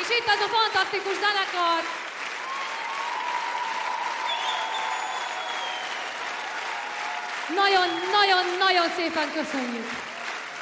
És itt az a fantasztikus zenekar. Nagyon-nagyon-nagyon szépen köszönjük.